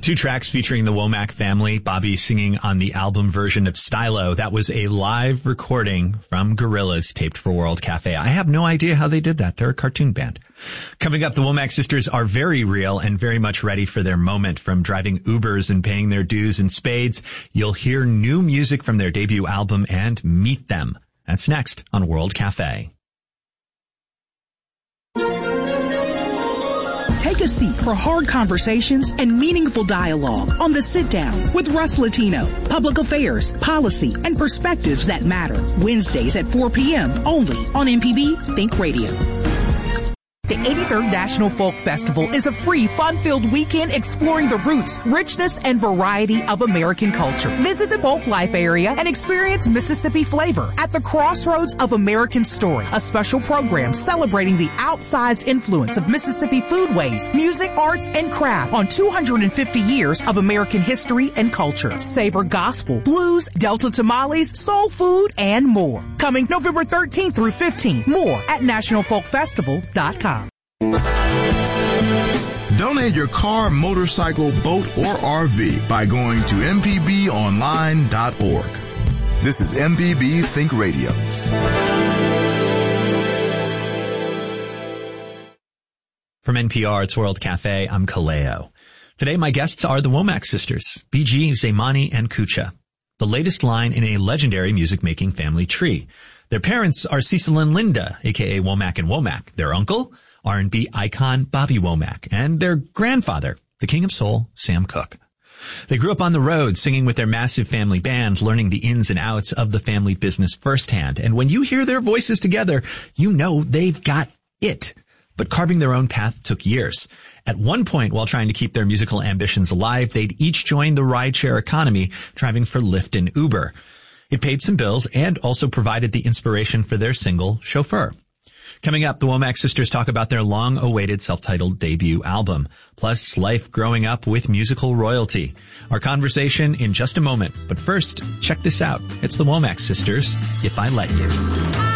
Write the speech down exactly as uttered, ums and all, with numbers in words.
Two tracks featuring the Womack family, Bobby singing on the album version of Stylo. That was a live recording from Gorillaz taped for World Cafe. I have no idea how they did that. They're a cartoon band. Coming up, the Womack sisters are very real and very much ready for their moment. From driving Ubers and paying their dues in spades, you'll hear new music from their debut album and meet them. That's next on World Cafe. Take a seat for hard conversations and meaningful dialogue on The Sit Down with Russ Latino. Public affairs, policy, and perspectives that matter. Wednesdays at four p.m. only on M P B Think Radio. The eighty-third National Folk Festival is a free, fun-filled weekend exploring the roots, richness, and variety of American culture. Visit the Folk Life area and experience Mississippi flavor at the Crossroads of American Story, a special program celebrating the outsized influence of Mississippi foodways, music, arts, and craft on two hundred fifty years of American history and culture. Savor gospel, blues, Delta tamales, soul food, and more. Coming November thirteenth through fifteenth. More at national folk festival dot com. Donate your car, motorcycle, boat, or R V by going to m p b online dot org. This is M P B Think Radio. From N P R, it's World Cafe. I'm Kaleo. Today, my guests are the Womack sisters, B G, Zaimani, and Kucha, the latest line in a legendary music-making family tree. Their parents are Cecil and Linda, a k a. Womack and Womack. Their uncle, R and B icon Bobby Womack, and their grandfather, the King of Soul, Sam Cooke. They grew up on the road singing with their massive family band, learning the ins and outs of the family business firsthand. And when you hear their voices together, you know they've got it. But carving their own path took years. At one point, while trying to keep their musical ambitions alive, they'd each joined the rideshare economy, driving for Lyft and Uber. It paid some bills and also provided the inspiration for their single, Chauffeur. Coming up, the Womack sisters talk about their long-awaited self-titled debut album, plus life growing up with musical royalty. Our conversation in just a moment, but first, check this out. It's the Womack sisters, If I Let You.